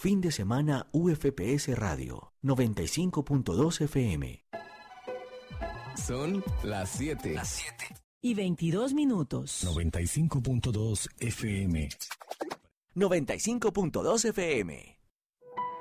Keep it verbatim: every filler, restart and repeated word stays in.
Fin de semana U F P S Radio noventa y cinco punto dos F M. Son las siete. Las siete. Y veintidós minutos. noventa y cinco punto dos F M. noventa y cinco punto dos F M.